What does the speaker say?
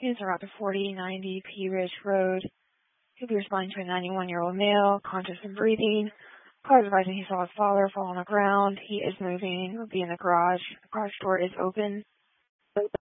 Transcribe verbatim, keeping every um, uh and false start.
Units are out to forty ninety P Ridge Road. He'll be responding to a ninety-one-year-old male, conscious and breathing. Car advising he saw his father fall on the ground. He is moving. He'll be in the garage. The garage door is open.